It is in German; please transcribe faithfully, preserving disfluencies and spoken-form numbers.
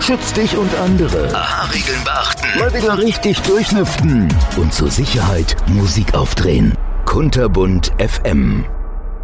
Schütz dich und andere. Aha-Regeln beachten. Mal wieder richtig durchlüften. Und zur Sicherheit Musik aufdrehen. Kunterbunt F M.